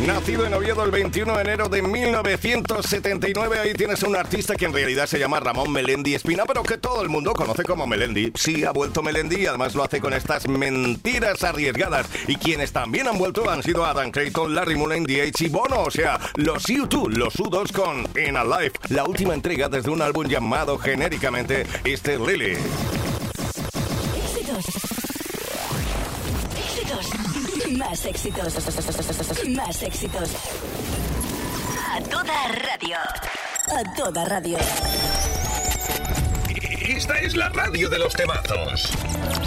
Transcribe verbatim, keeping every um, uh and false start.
Nacido en Oviedo el veintiuno de enero de mil novecientos setenta y nueve, ahí tienes a un artista que en realidad se llama Ramón Melendi Espina, pero que todo el mundo conoce como Melendi. Sí, ha vuelto Melendi y además lo hace con estas mentiras arriesgadas. Y quienes también han vuelto han sido Adam Clayton, Larry Mullen, D H y Bono, o sea, los U dos, los U dos con In Alive, la última entrega desde un álbum llamado genéricamente Este Lily. Éxitos. Éxitos. Más éxitos. Más éxitos. A toda radio. A toda radio. Esta es la radio de los temazos.